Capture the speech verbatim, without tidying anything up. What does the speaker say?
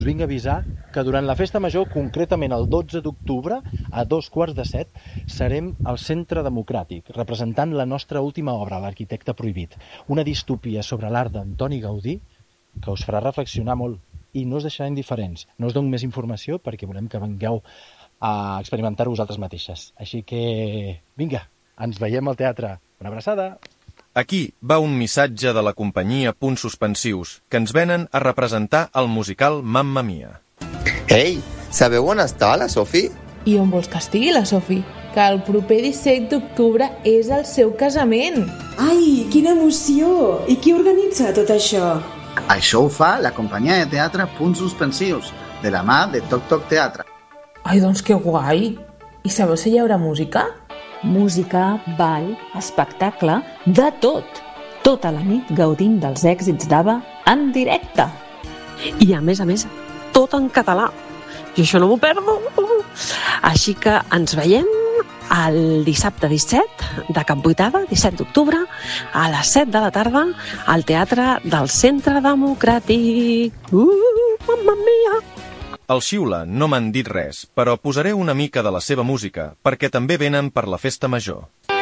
Us vinc a avisar que durant la festa major, concretament el dotze d'octubre, a dos quarts de set, serem al Centre Democràtic, representant la nostra última obra, L'arquitecte prohibit, una distopia sobre l'art d'Antoni Gaudí que us farà reflexionar molt i no us deixarà indiferents. No us dono més informació perquè volem que vingueu a experimentar-ho vosaltres mateixes. Així que, vinga, ens veiem al teatre. Una abraçada! Aquí va un missatge de la companyia Punts Suspensius, que ens venen a representar el musical Mamma Mia. Ei, sabeu on està la Sofi? I on vols que estigui la Sofi? Que el proper disset d'octubre és el seu casament. Ai, quina emoció! I qui organitza tot això? Això ho fa la companyia de teatre Punts Suspensius, de la mà de Toc Toc Teatre. Ai, doncs que guai! I sabeu si hi haurà música? Música, ball, espectacle, de tot. Tota la nit gaudint dels èxits d'Ava en directe. I a més a més, tot en català. Jo això no m'ho perdo. Així que ens veiem el dissabte disset de Cap Buitada, disset d'octubre, a les set de la tarda, al Teatre del Centre Democràtic. Uh, mamma mia! El Xiula no m'han dit res, però posaré una mica de la seva música, perquè també venen per la festa major.